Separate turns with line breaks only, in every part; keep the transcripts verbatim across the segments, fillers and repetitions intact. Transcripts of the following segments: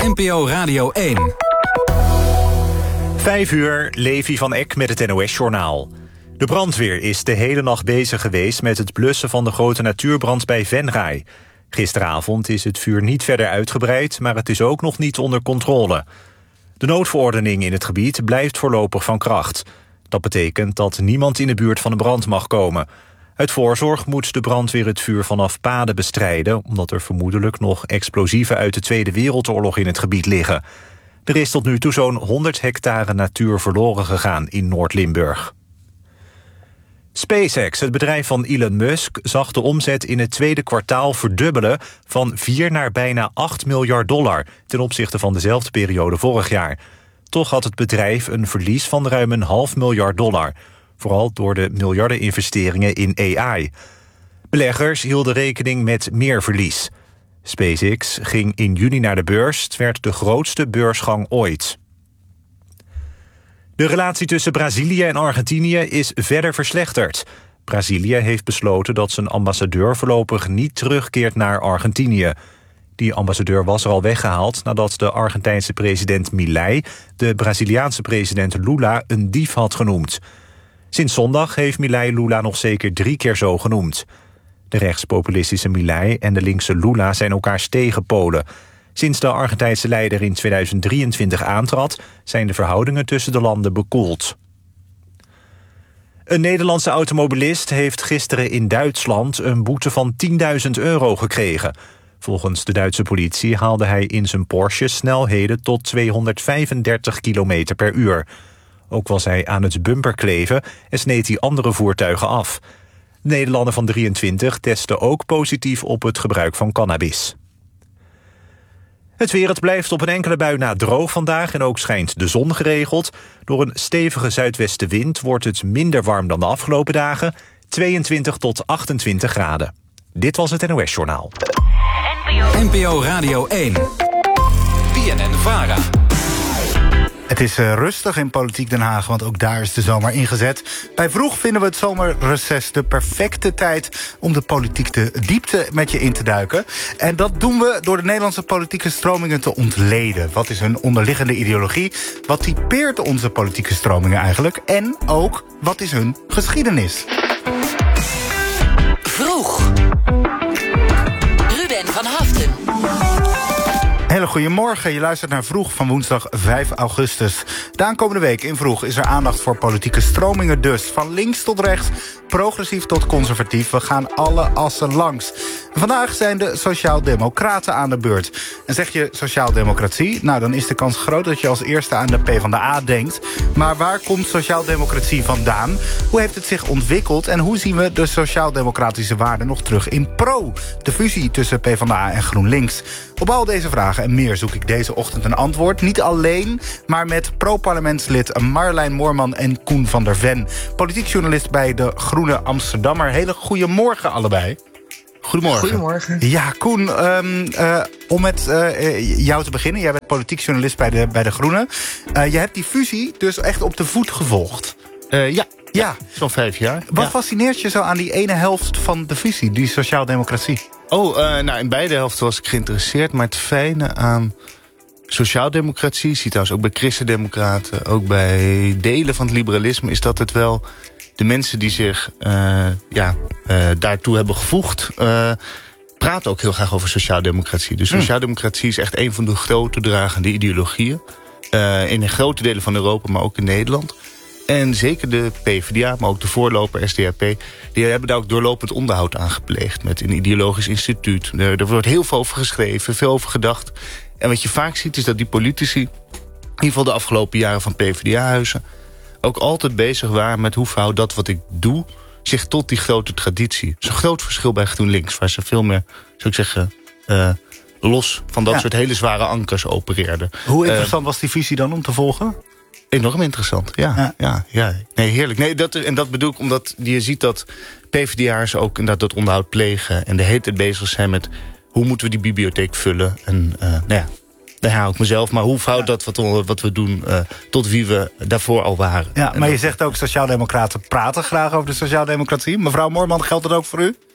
N P O Radio één.
Vijf uur, Levi van Eck met het N O S-journaal. De brandweer is de hele nacht bezig geweest met het blussen van de grote natuurbrand bij Venray. Gisteravond is het vuur niet verder uitgebreid, maar het is ook nog niet onder controle. De noodverordening in het gebied blijft voorlopig van kracht. Dat betekent dat niemand in de buurt van de brand mag komen. Uit voorzorg moet de brandweer het vuur vanaf paden bestrijden, omdat er vermoedelijk nog explosieven uit de Tweede Wereldoorlog in het gebied liggen. Er is tot nu toe zo'n honderd hectare natuur verloren gegaan in Noord-Limburg. SpaceX, het bedrijf van Elon Musk, zag de omzet in het tweede kwartaal verdubbelen van vier naar bijna acht miljard dollar ten opzichte van dezelfde periode vorig jaar. Toch had het bedrijf een verlies van ruim een half miljard dollar, vooral door de miljarden investeringen in A I. Beleggers hielden rekening met meer verlies. SpaceX ging in juni naar de beurs. Het werd de grootste beursgang ooit. De relatie tussen Brazilië en Argentinië is verder verslechterd. Brazilië heeft besloten dat zijn ambassadeur voorlopig niet terugkeert naar Argentinië. Die ambassadeur was er al weggehaald nadat de Argentijnse president Milei de Braziliaanse president Lula een dief had genoemd. Sinds zondag heeft Milei Lula nog zeker drie keer zo genoemd. De rechtspopulistische Milei en de linkse Lula zijn elkaars tegenpolen. Sinds de Argentijnse leider in tweeduizend drieëntwintig aantrad, zijn de verhoudingen tussen de landen bekoeld. Een Nederlandse automobilist heeft gisteren in Duitsland een boete van tienduizend euro gekregen. Volgens de Duitse politie haalde hij in zijn Porsche snelheden tot tweehonderdvijfendertig kilometer per uur. Ook was hij aan het bumperkleven en sneed hij andere voertuigen af. De Nederlander van drieëntwintig testte ook positief op het gebruik van cannabis. Het weer, het blijft op een enkele bui na droog vandaag en ook schijnt de zon geregeld. Door een stevige zuidwestenwind wordt het minder warm dan de afgelopen dagen. tweeëntwintig tot achtentwintig graden. Dit was het N O S-journaal.
N P O Radio één. B N N-Vara.
Het is uh, rustig in Politiek Den Haag, want ook daar is de zomer ingezet. Bij Vroeg vinden we het zomerreces de perfecte tijd om de politiek de diepte met je in te duiken. En dat doen we door de Nederlandse politieke stromingen te ontleden. Wat is hun onderliggende ideologie? Wat typeert onze politieke stromingen eigenlijk? En ook, wat is hun geschiedenis?
Vroeg. Ruben van Haften.
Hele goedemorgen, je luistert naar Vroeg van woensdag vijf augustus. De aankomende week in Vroeg is er aandacht voor politieke stromingen dus. Van links tot rechts, progressief tot conservatief. We gaan alle assen langs. Vandaag zijn de Sociaaldemocraten aan de beurt. En zeg je sociaaldemocratie? Nou, dan is de kans groot dat je als eerste aan de PvdA denkt. Maar waar komt sociaaldemocratie vandaan? Hoe heeft het zich ontwikkeld? En hoe zien we de sociaaldemocratische waarden nog terug in Pro? De fusie tussen PvdA en GroenLinks. Op al deze vragen en meer zoek ik deze ochtend een antwoord. Niet alleen, maar met pro-parlementslid Marjolein Moorman en Koen van der Ven. Politiek journalist bij de Groene Amsterdammer. Hele goedemorgen allebei.
Goedemorgen.
Goedemorgen. Ja, Koen, um, uh, om met uh, jou te beginnen. Jij bent politiek journalist bij de, bij de Groene. Uh, je hebt die fusie dus echt op de voet gevolgd.
Uh, ja,
ja.
zo'n vijf jaar.
Wat
ja.
fascineert je zo aan die ene helft van de fusie, die sociaaldemocratie?
Oh, uh, nou, in beide helften was ik geïnteresseerd. Maar het fijne aan sociaaldemocratie, zie je trouwens ook bij christendemocraten, ook bij delen van het liberalisme, is dat het wel de mensen die zich uh, ja, uh, daartoe hebben gevoegd, uh, praten ook heel graag over sociaaldemocratie. Dus sociaaldemocratie is echt een van de grote dragende ideologieën. Uh, in grote delen van Europa, maar ook in Nederland. En zeker de PvdA, maar ook de voorloper S D A P, die hebben daar ook doorlopend onderhoud aan gepleegd met een ideologisch instituut. Er, er wordt heel veel over geschreven, veel over gedacht. En wat je vaak ziet is dat die politici, in ieder geval de afgelopen jaren van PvdA-huizen, ook altijd bezig waren met hoe verhoudt dat wat ik doe zich tot die grote traditie. Dat is een groot verschil bij GroenLinks, waar ze veel meer, zou ik zeggen, uh, los van dat ja. soort hele zware ankers opereerden.
Hoe interessant uh, was die visie dan om te volgen?
Enorm interessant, ja. ja. ja, ja. Nee, heerlijk. Nee, dat, en dat bedoel ik omdat je ziet dat PvdA'ers ook inderdaad dat onderhoud plegen en de hele tijd bezig zijn met hoe moeten we die bibliotheek vullen. En uh, nou ja, daar haal ik mezelf. Maar hoe verhoudt dat wat, wat we doen uh, tot wie we daarvoor al waren?
Ja, maar
dat,
je zegt ook sociaaldemocraten praten graag over de sociaaldemocratie. Mevrouw Moorman, geldt dat ook voor u?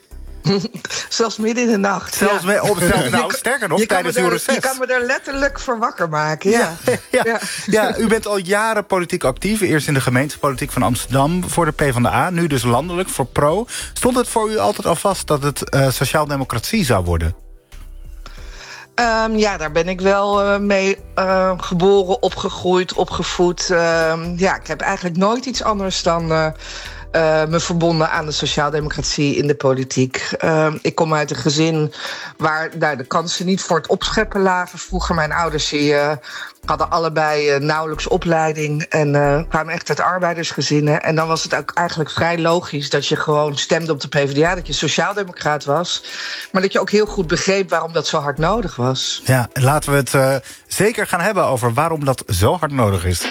Zelfs midden in de nacht.
Zelfs
ja.
me, op, zelfs, nou, sterker nog, tijdens uw reces.
Je kan me er letterlijk voor wakker maken, ja.
Ja, ja.
Ja.
Ja, u bent al jaren politiek actief. Eerst in de gemeentepolitiek van Amsterdam voor de PvdA. Nu dus landelijk voor Pro. Stond het voor u altijd al vast dat het uh, sociaaldemocratie zou worden?
Um, ja, daar ben ik wel uh, mee uh, geboren, opgegroeid, opgevoed. Uh, ja, ik heb eigenlijk nooit iets anders dan uh, uh, me verbonden aan de sociaaldemocratie in de politiek. Uh, ik kom uit een gezin waar nou, de kansen niet voor het opscheppen lagen. Vroeger mijn ouders die, uh, hadden allebei uh, nauwelijks opleiding en uh, kwamen echt uit arbeidersgezinnen. En dan was het ook eigenlijk vrij logisch dat je gewoon stemde op de PvdA, dat je sociaaldemocraat was. Maar dat je ook heel goed begreep waarom dat zo hard nodig was.
Ja, laten we het uh, zeker gaan hebben over waarom dat zo hard nodig is.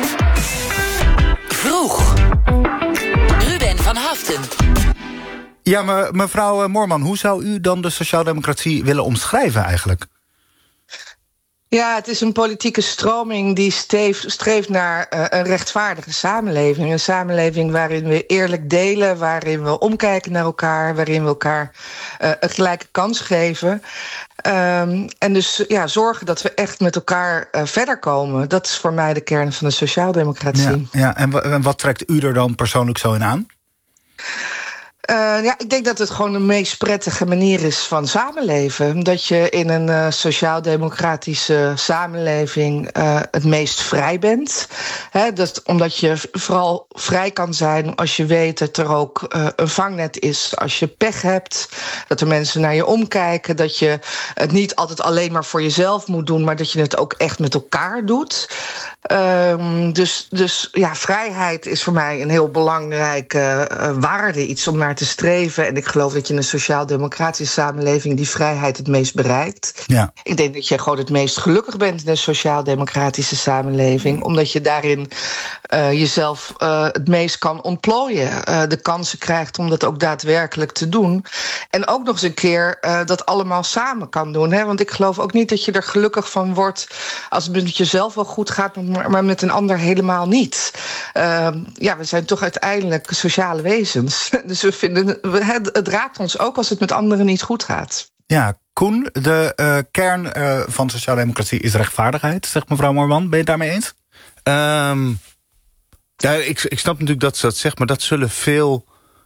Vroeg. Ruben van Haften.
Ja, me, mevrouw Moorman, hoe zou u dan de sociaaldemocratie willen omschrijven eigenlijk?
Ja, het is een politieke stroming die steef, streeft naar uh, een rechtvaardige samenleving. Een samenleving waarin we eerlijk delen, waarin we omkijken naar elkaar, waarin we elkaar uh, een gelijke kans geven. Um, en dus ja, zorgen dat we echt met elkaar uh, verder komen. Dat is voor mij de kern van de sociaaldemocratie.
Ja, ja. En, w- en wat trekt u er dan persoonlijk zo in aan?
Uh, ja, ik denk dat het gewoon de meest prettige manier is van samenleven. Dat je in een uh, sociaal-democratische samenleving uh, het meest vrij bent. He, dat, omdat je vooral vrij kan zijn als je weet dat er ook uh, een vangnet is. Als je pech hebt, dat er mensen naar je omkijken. Dat je het niet altijd alleen maar voor jezelf moet doen, maar dat je het ook echt met elkaar doet. Um, dus, dus ja, vrijheid is voor mij een heel belangrijke uh, waarde. Iets om naar te streven. En ik geloof dat je in een sociaal-democratische samenleving die vrijheid het meest bereikt. Ja. Ik denk dat je gewoon het meest gelukkig bent in een sociaal-democratische samenleving. Omdat je daarin uh, jezelf uh, het meest kan ontplooien. Uh, de kansen krijgt om dat ook daadwerkelijk te doen. En ook nog eens een keer uh, dat allemaal samen kan doen. Hè? Want ik geloof ook niet dat je er gelukkig van wordt als het met jezelf wel goed gaat, maar met een ander helemaal niet. Uh, ja, we zijn toch uiteindelijk sociale wezens. Dus we vinden, het, het raakt ons ook als het met anderen niet goed gaat.
Ja, Koen, de uh, kern uh, van sociaaldemocratie is rechtvaardigheid, zegt mevrouw Moorman. Ben je het daarmee eens?
Um, ja, ik, ik snap natuurlijk dat ze dat zegt, maar dat zullen veel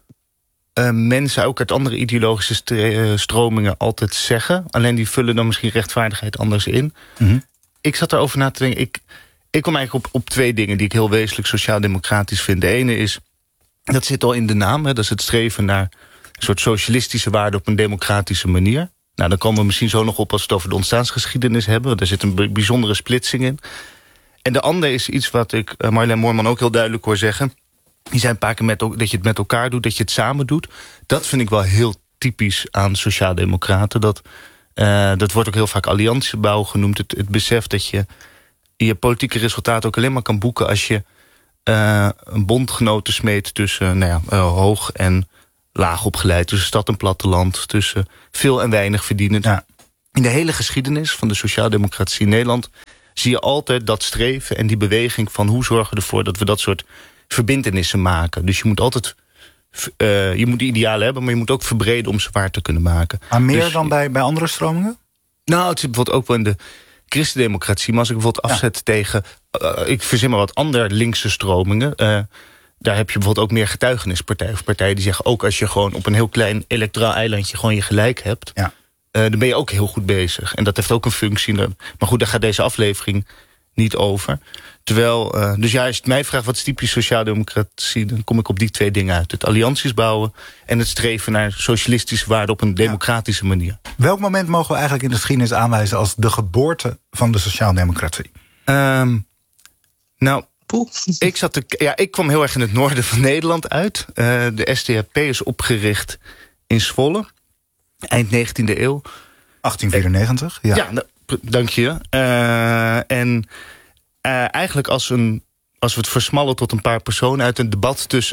uh, mensen, ook uit andere ideologische stre- stromingen, altijd zeggen. Alleen die vullen dan misschien rechtvaardigheid anders in. Mm-hmm. Ik zat erover na te denken. Ik, ik kwam eigenlijk op, op twee dingen die ik heel wezenlijk sociaal-democratisch vind. De ene is, dat zit al in de naam, hè, dat is het streven naar een soort socialistische waarden op een democratische manier. Nou, dan komen we misschien zo nog op als we het over de ontstaansgeschiedenis hebben. Want daar zit een bijzondere splitsing in. En de andere is iets wat ik uh, Marjolein Moorman ook heel duidelijk hoor zeggen. Die zei een paar keer met, dat je het met elkaar doet, dat je het samen doet. Dat vind ik wel heel typisch aan sociaaldemocraten. Dat, uh, dat wordt ook heel vaak alliantiebouw genoemd. Het, het besef dat je je politieke resultaten ook alleen maar kan boeken als je uh, een bondgenoten smeet tussen nou ja, uh, hoog en laag opgeleid, tussen stad en platteland, tussen veel en weinig verdienend. Ja. In de hele geschiedenis van de sociaaldemocratie in Nederland zie je altijd dat streven en die beweging van hoe zorgen we ervoor dat we dat soort verbintenissen maken. Dus je moet altijd uh, je moet die idealen hebben, maar je moet ook verbreden om ze waar te kunnen maken.
Maar meer
dus,
dan bij, bij andere stromingen?
Nou, het zit bijvoorbeeld ook wel in de christendemocratie. Maar als ik bijvoorbeeld afzet ja. tegen, uh, ik verzin maar wat andere linkse stromingen. Uh, daar heb je bijvoorbeeld ook meer getuigenispartijen. Of partijen die zeggen, ook als je gewoon op een heel klein electoraal eilandje gewoon je gelijk hebt, ja. uh, dan ben je ook heel goed bezig. En dat heeft ook een functie. Maar goed, daar gaat deze aflevering niet over. Terwijl, uh, dus ja, als je het mij vraagt wat is typisch sociaaldemocratie, dan kom ik op die twee dingen uit. Het allianties bouwen en het streven naar socialistische waarden op een democratische ja. manier.
Welk moment mogen we eigenlijk in de geschiedenis aanwijzen als de geboorte van de sociaaldemocratie?
Um, nou, ik, zat te, ja, ik kwam heel erg in het noorden van Nederland uit. Uh, de S D A P is opgericht in Zwolle, eind negentiende eeuw.
achttien vierennegentig, ja.
Ja, nou, dank je. Uh, en uh, eigenlijk als, een, als we het versmallen tot een paar personen uit een debat tussen